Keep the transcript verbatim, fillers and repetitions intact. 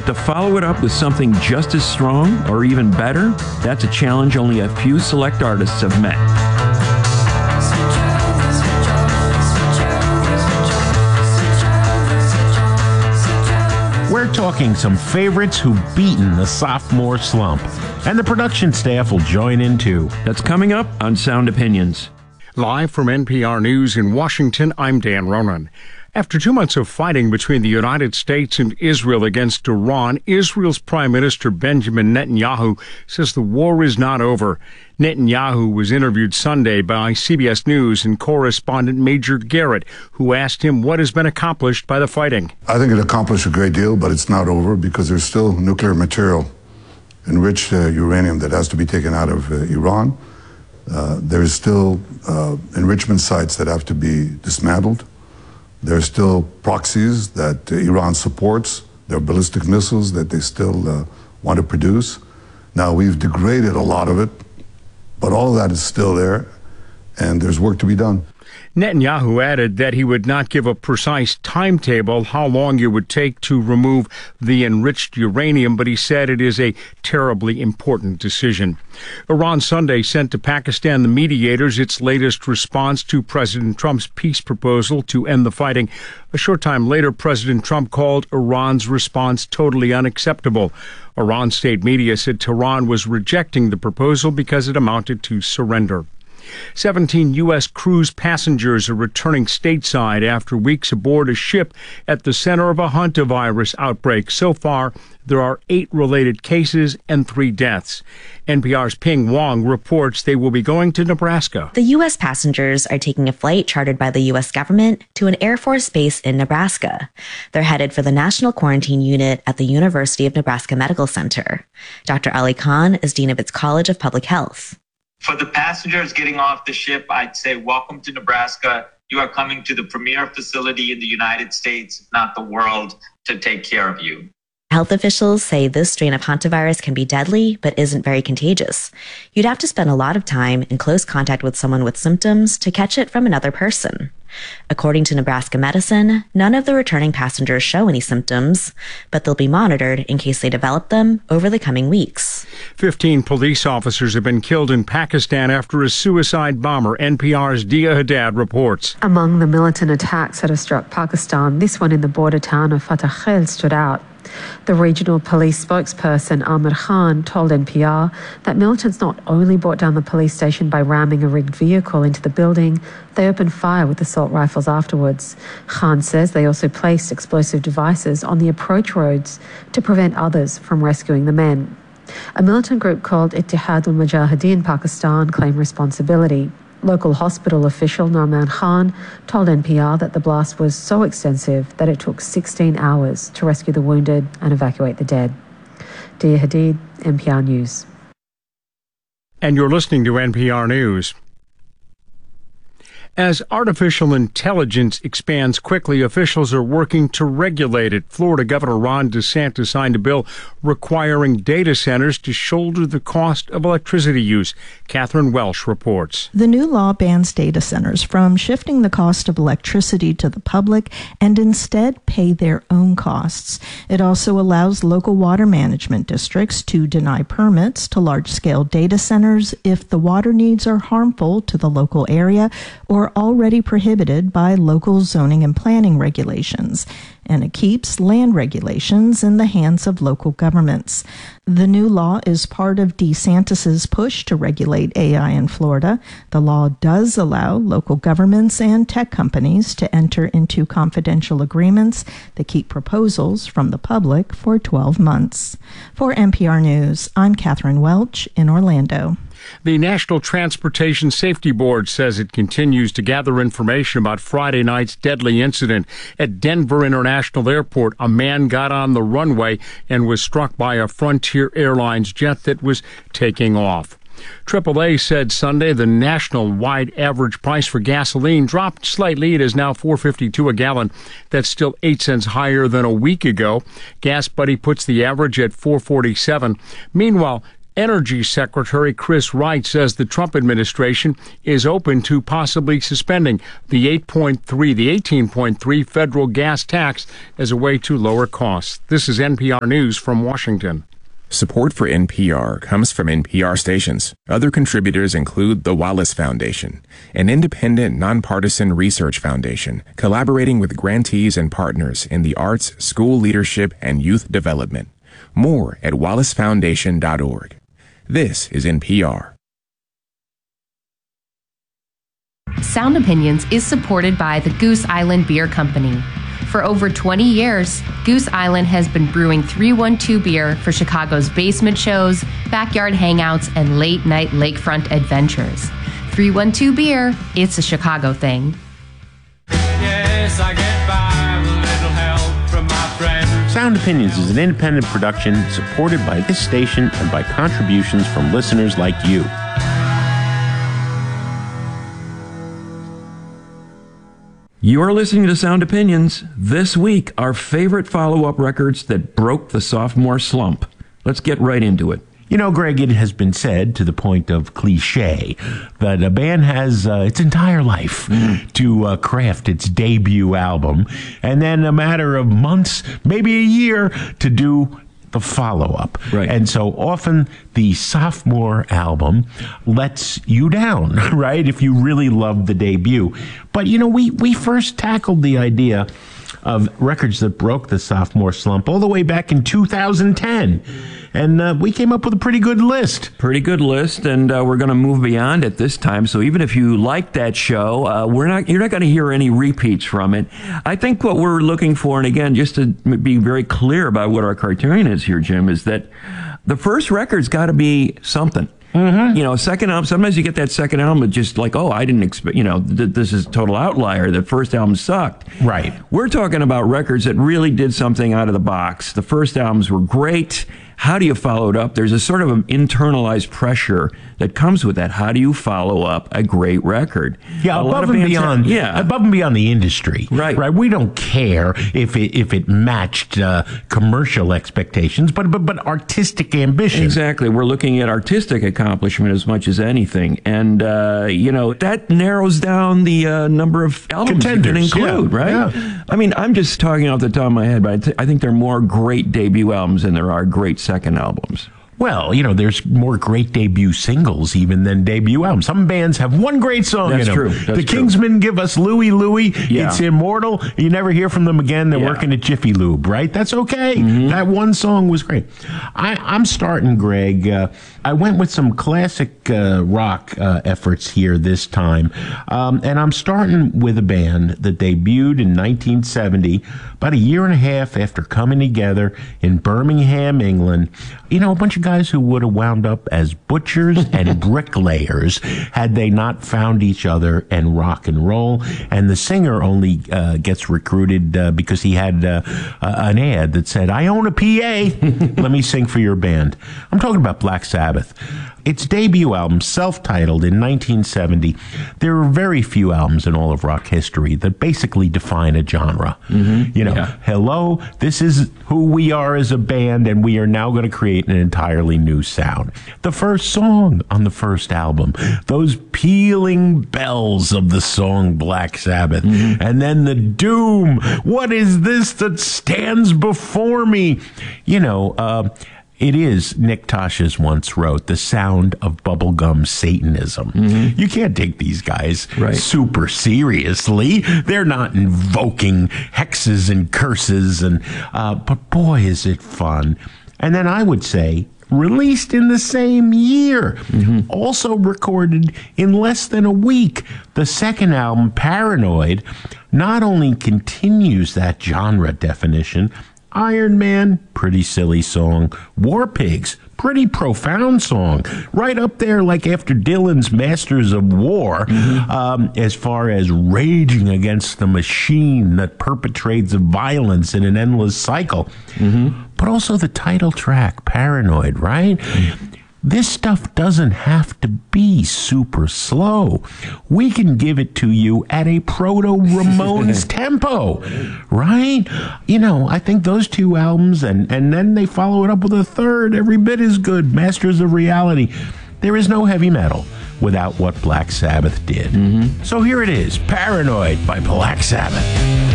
But to follow it up with something just as strong or even better, that's a challenge only a few select artists have met. We're talking some favorites who've beaten the sophomore slump. And the production staff will join in too. That's coming up on Sound Opinions. Live from N P R News in Washington, I'm Dan Ronan. After two months of fighting between the United States and Israel against Iran, Israel's Prime Minister Benjamin Netanyahu says the war is not over. Netanyahu was interviewed Sunday by C B S News and correspondent Major Garrett, who asked him what has been accomplished by the fighting. I think it accomplished a great deal, but it's not over because there's still nuclear material, enriched uh, uranium that has to be taken out of uh, Iran. Uh, there's still uh, enrichment sites that have to be dismantled. There's still proxies that uh, Iran supports. There are ballistic missiles that they still uh, want to produce. Now, we've degraded a lot of it, but all of that is still there, and there's work to be done. Netanyahu added that he would not give a precise timetable how long it would take to remove the enriched uranium, but he said it is a terribly important decision. Iran Sunday sent to Pakistan the mediators its latest response to President Trump's peace proposal to end the fighting. A short time later, President Trump called Iran's response totally unacceptable. Iran state media said Tehran was rejecting the proposal because it amounted to surrender. seventeen U S cruise passengers are returning stateside after weeks aboard a ship at the center of a hantavirus outbreak. So far, there are eight related cases and three deaths. N P R's Ping Wong reports they will be going to Nebraska. The U S passengers are taking a flight chartered by the U S government to an Air Force base in Nebraska. They're headed for the National Quarantine Unit at the University of Nebraska Medical Center. Doctor Ali Khan is dean of its College of Public Health. For the passengers getting off the ship, I'd say welcome to Nebraska. You are coming to the premier facility in the United States, if not the world, to take care of you. Health officials say this strain of hantavirus can be deadly, but isn't very contagious. You'd have to spend a lot of time in close contact with someone with symptoms to catch it from another person. According to Nebraska Medicine, none of the returning passengers show any symptoms, but they'll be monitored in case they develop them over the coming weeks. Fifteen police officers have been killed in Pakistan after a suicide bomber. N P R's Dia Haddad reports. Among the militant attacks that have struck Pakistan, this one in the border town of Fatah Khel stood out. The regional police spokesperson Amir Khan told N P R that militants not only brought down the police station by ramming a rigged vehicle into the building, they opened fire with assault rifles afterwards. Khan says they also placed explosive devices on the approach roads to prevent others from rescuing the men. A militant group called Ittihad ul-Mujahideen Pakistan claimed responsibility. Local hospital official Norman Khan told N P R that the blast was so extensive that it took sixteen hours to rescue the wounded and evacuate the dead. Dia Hadid, N P R News. And you're listening to N P R News. As artificial intelligence expands quickly, officials are working to regulate it. Florida Governor Ron DeSantis signed a bill requiring data centers to shoulder the cost of electricity use. Catherine Welsh reports. The new law bans data centers from shifting the cost of electricity to the public and instead pay their own costs. It also allows local water management districts to deny permits to large-scale data centers if the water needs are harmful to the local area or already prohibited by local zoning and planning regulations, and it keeps land regulations in the hands of local governments. The new law is part of DeSantis's push to regulate A I in Florida. The law does allow local governments and tech companies to enter into confidential agreements that keep proposals from the public for twelve months. For N P R News, I'm Catherine Welch in Orlando. The National Transportation Safety Board says it continues to gather information about Friday night's deadly incident at Denver International Airport. A man got on the runway and was struck by a Frontier Airlines jet that was taking off. triple A said Sunday the national-wide average price for gasoline dropped slightly. It is now four dollars and fifty-two cents a gallon. That's still eight cents higher than a week ago. Gas Buddy puts the average at four dollars and forty-seven cents. Meanwhile, Energy Secretary Chris Wright says the Trump administration is open to possibly suspending the eight point three, the eighteen point three federal gas tax as a way to lower costs. This is N P R News from Washington. Support for N P R comes from N P R stations. Other contributors include the Wallace Foundation, an independent, nonpartisan research foundation collaborating with grantees and partners in the arts, school leadership, and youth development. More at wallace foundation dot org. This is N P R. Sound Opinions is supported by the Goose Island Beer Company. For over twenty years, Goose Island has been brewing three one two beer for Chicago's basement shows, backyard hangouts, and late-night lakefront adventures. three one two Beer, it's a Chicago thing. Yes, I get by with a little help from my friends. Sound Opinions is an independent production supported by this station and by contributions from listeners like you. You're listening to Sound Opinions. This week, our favorite follow-up records that broke the sophomore slump. Let's get right into it. You know, Greg, it has been said to the point of cliche that a band has uh, its entire life mm. to uh, craft its debut album, and then a matter of months, maybe a year, to do the follow-up. Right. And so often the sophomore album lets you down, right, if you really love the debut. But, you know, we, we first tackled the idea of records that broke the sophomore slump all the way back in two thousand ten. And uh, we came up with a pretty good list. Pretty good list, and uh, we're going to move beyond it this time. So even if you like that show, uh, we're not you're not going to hear any repeats from it. I think what we're looking for, and again, just to be very clear about what our criterion is here, Jim, is that the first record's got to be something. Mm-hmm. You know, second album, sometimes you get that second album that's just like, oh, I didn't expect, you know, th- this is a total outlier. The first album sucked. Right. We're talking about records that really did something out of the box. The first albums were great. How do you follow it up? There's a sort of an internalized pressure that comes with that. How do you follow up a great record? Yeah, a above and beyond. Have, yeah, above and beyond the industry. Right, right. We don't care if it if it matched uh, commercial expectations, but but but artistic ambition. Exactly. We're looking at artistic accomplishment as much as anything, and uh, you know that narrows down the uh, number of albums you can include. Yeah, right. Yeah. I mean, I'm just talking off the top of my head, but I, th- I think there are more great debut albums than there are great second albums. Well, you know, there's more great debut singles even than debut albums. Some bands have one great song That's in them. true. That's the true. Kingsmen give us Louie Louie. Yeah. It's immortal. You never hear from them again. They're Yeah. working at Jiffy Lube, right? That's okay. Mm-hmm. That one song was great. I, I'm starting, Greg. Uh, I went with some classic uh, rock uh, efforts here this time. Um, and I'm starting with a band that debuted in nineteen seventy, about a year and a half after coming together in Birmingham, England. You know, a bunch of guys who would have wound up as butchers and bricklayers had they not found each other and rock and roll. And the singer only uh, gets recruited uh, because he had uh, uh, an ad that said, "I own a P A. Let me sing for your band." I'm talking about Black Sabbath. Its debut album, self-titled in nineteen seventy, there are very few albums in all of rock history that basically define a genre. Mm-hmm. You know, yeah. hello, this is who we are as a band, and we are now going to create an entirely new sound. The first song on the first album, those pealing bells of the song Black Sabbath, mm-hmm. and then the doom. What is this that stands before me? You know, uh, it is, Nick Tasha's once wrote, the sound of bubblegum Satanism. Mm-hmm. You can't take these guys right. super seriously. They're not invoking hexes and curses, and uh, but boy, is it fun. And then I would say, released in the same year, mm-hmm. also recorded in less than a week, the second album, Paranoid, not only continues that genre definition. Iron Man, pretty silly song. War Pigs, pretty profound song. Right up there, like after Dylan's Masters of War, mm-hmm. um, as far as raging against the machine that perpetrates violence in an endless cycle. Mm-hmm. But also the title track, Paranoid, right? Mm-hmm. This stuff doesn't have to be super slow. We can give it to you at a proto-Ramones tempo, right? You know, I think those two albums, and, and then they follow it up with a third, every bit as good, Masters of Reality. There is no heavy metal without what Black Sabbath did. Mm-hmm. So here it is, Paranoid by Black Sabbath.